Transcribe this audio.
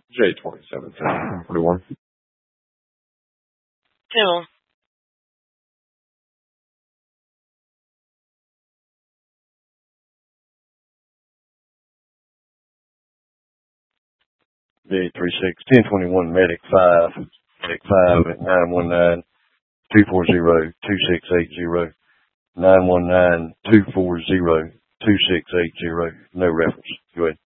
J2741. Two. J361021 Medic 5 at 919-240-2680. 919-240-2680. No reference. Go ahead.